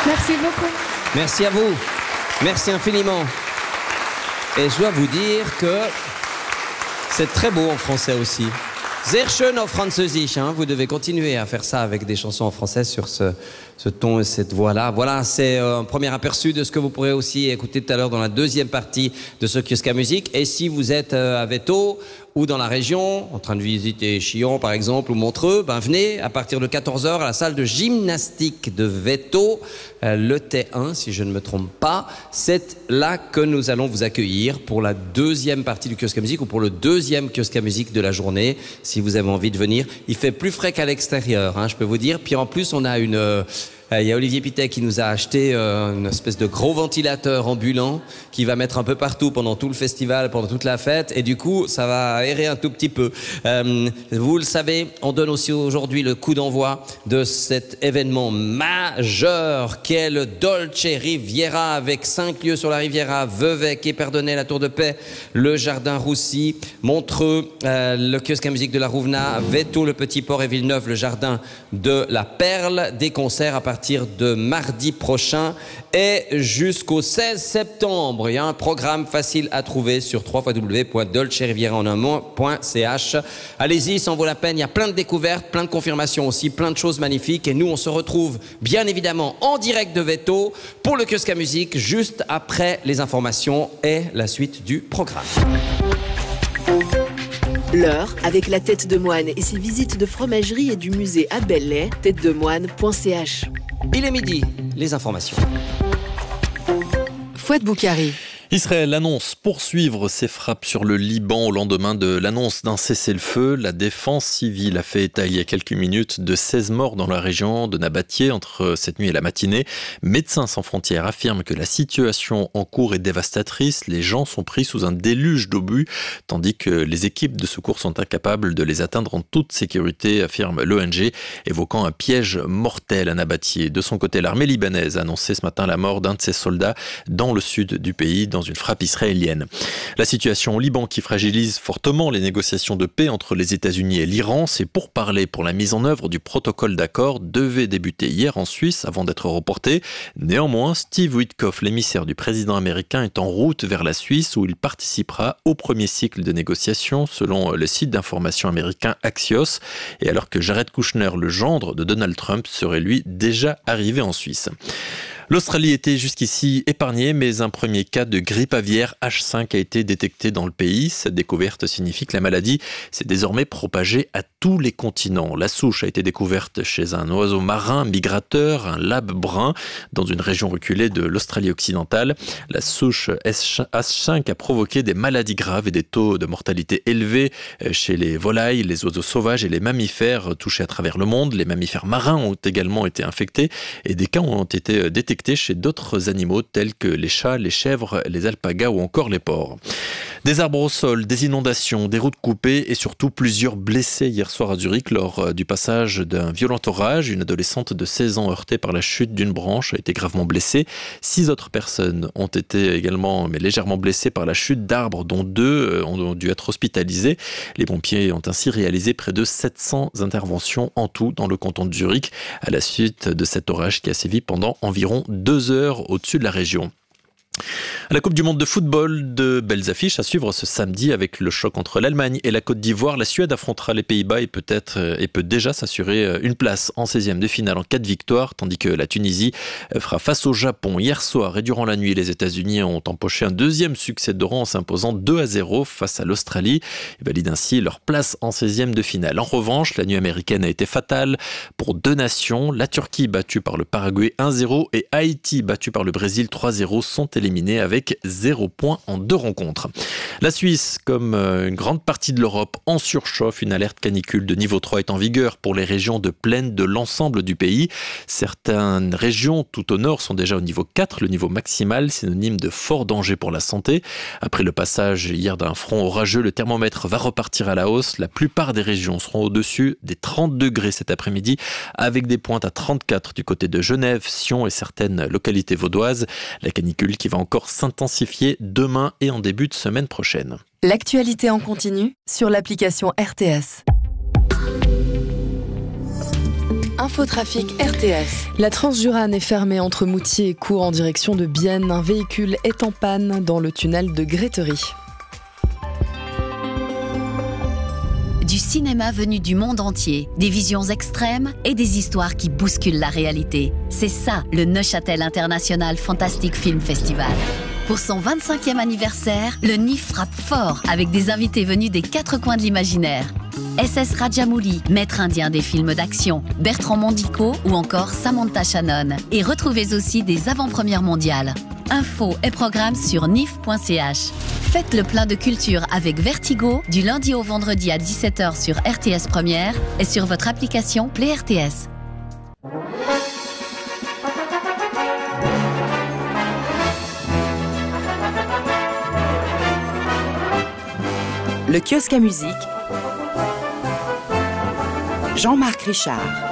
Merci beaucoup. Merci à vous. Merci infiniment. Et je dois vous dire que c'est très beau en français aussi. Sehr schön auf Französisch, hein. Vous devez continuer à faire ça avec des chansons en français sur ce ton et cette voix-là. Voilà, c'est un premier aperçu de ce que vous pourrez aussi écouter tout à l'heure dans la deuxième partie de ce Kiosque à musique. Et si vous êtes à Veto ou dans la région, en train de visiter Chillon par exemple ou Montreux, ben venez à partir de 14h à la salle de gymnastique de Veto, le T1 si je ne me trompe pas. C'est là que nous allons vous accueillir pour la deuxième partie du Kiosque à musique ou pour le deuxième Kiosque à musique de la journée. Si vous avez envie de venir, il fait plus frais qu'à l'extérieur, hein, je peux vous dire. Puis en plus, on a il y a Olivier Pitet qui nous a acheté une espèce de gros ventilateur ambulant qui va mettre un peu partout pendant tout le festival, pendant toute la fête. Et du coup, ça va aérer un tout petit peu. Vous le savez, on donne aussi aujourd'hui le coup d'envoi de cet événement majeur qu'est le Dolce Riviera avec 5 lieux sur la Riviera, Vevey, Éperdonnay, la Tour de Paix, le Jardin Roussy, Montreux, le Kiosque à musique de la Rouvenat, Veto, le Petit Port et Villeneuve, le Jardin de la Perle. Des concerts à partir de mardi prochain et jusqu'au 16 septembre. Il y a un programme facile à trouver sur www.dolcerivieraenunmot.ch. Allez-y, ça en vaut la peine. Il y a plein de découvertes, plein de confirmations aussi, plein de choses magnifiques. Et nous, on se retrouve bien évidemment en direct de Veto pour le Kiosque à musique juste après les informations et la suite du programme. L'heure avec la tête de moine et ses visites de fromagerie et du musée à Belley, têtedemoine.ch. Il est midi, les informations. Fouad Boukari. Israël annonce poursuivre ses frappes sur le Liban au lendemain de l'annonce d'un cessez-le-feu. La défense civile a fait état il y a quelques minutes de 16 morts dans la région de Nabatieh entre cette nuit et la matinée. Médecins sans frontières affirment que la situation en cours est dévastatrice. Les gens sont pris sous un déluge d'obus, tandis que les équipes de secours sont incapables de les atteindre en toute sécurité, affirme l'ONG, évoquant un piège mortel à Nabatieh. De son côté, l'armée libanaise a annoncé ce matin la mort d'un de ses soldats dans le sud du pays, dans une frappe israélienne. La situation au Liban qui fragilise fortement les négociations de paix entre les États-Unis et l'Iran. Ces pourparlers pour la mise en œuvre du protocole d'accord devaient débuter hier en Suisse avant d'être reportés. Néanmoins, Steve Witkoff, l'émissaire du président américain, est en route vers la Suisse où il participera au premier cycle de négociations selon le site d'information américain Axios. Et alors que Jared Kushner, le gendre de Donald Trump, serait lui déjà arrivé en Suisse. L'Australie était jusqu'ici épargnée, mais un premier cas de grippe aviaire H5 a été détecté dans le pays. Cette découverte signifie que la maladie s'est désormais propagée à tous les continents. La souche a été découverte chez un oiseau marin migrateur, un labe brun, dans une région reculée de l'Australie occidentale. La souche H5 a provoqué des maladies graves et des taux de mortalité élevés chez les volailles, les oiseaux sauvages et les mammifères touchés à travers le monde. Les mammifères marins ont également été infectés et des cas ont été détectés chez d'autres animaux tels que les chats, les chèvres, les alpagas ou encore les porcs. Des arbres au sol, des inondations, des routes coupées et surtout plusieurs blessés hier soir à Zurich lors du passage d'un violent orage. Une adolescente de 16 ans heurtée par la chute d'une branche a été gravement blessée. 6 autres personnes ont été également légèrement blessées par la chute d'arbres, dont 2 ont dû être hospitalisées. Les pompiers ont ainsi réalisé près de 700 interventions en tout dans le canton de Zurich à la suite de cet orage qui a sévi pendant environ 2 heures au-dessus de la région. À la Coupe du Monde de football, de belles affiches à suivre ce samedi avec le choc entre l'Allemagne et la Côte d'Ivoire. La Suède affrontera les Pays-Bas et peut déjà s'assurer une place en 16e de finale en cas de victoire, tandis que la Tunisie fera face au Japon. Hier soir et durant la nuit, les États-Unis ont empoché un deuxième succès de rang en s'imposant 2-0 face à l'Australie. Ils valident ainsi leur place en 16e de finale. En revanche, la nuit américaine a été fatale pour 2 nations. La Turquie battue par le Paraguay 1-0 et Haïti battue par le Brésil 3-0 sont éliminé avec 0 points en 2 rencontres. La Suisse, comme une grande partie de l'Europe, en surchauffe. Une alerte canicule de niveau 3 est en vigueur pour les régions de plaine de l'ensemble du pays. Certaines régions tout au nord sont déjà au niveau 4, le niveau maximal, synonyme de fort danger pour la santé. Après le passage hier d'un front orageux, le thermomètre va repartir à la hausse. La plupart des régions seront au-dessus des 30 degrés cet après-midi, avec des pointes à 34 du côté de Genève, Sion et certaines localités vaudoises. La canicule qui va encore s'intensifier demain et en début de semaine prochaine. L'actualité en continu sur l'application RTS. Infotrafic RTS. La Transjurane est fermée entre Moutier et Cours en direction de Bienne. Un véhicule est en panne dans le tunnel de Gréterie. Du cinéma venu du monde entier, des visions extrêmes et des histoires qui bousculent la réalité. C'est ça, le Neuchâtel International Fantastic Film Festival. Pour son 25e anniversaire, le NIF frappe fort avec des invités venus des 4 coins de l'imaginaire. SS Rajamouli, maître indien des films d'action, Bertrand Mondico ou encore Samantha Shannon. Et retrouvez aussi des avant-premières mondiales. Infos et programmes sur nif.ch. Faites le plein de culture avec Vertigo du lundi au vendredi à 17h sur RTS Première et sur votre application Play RTS. Le kiosque à musique, Jean-Marc Richard.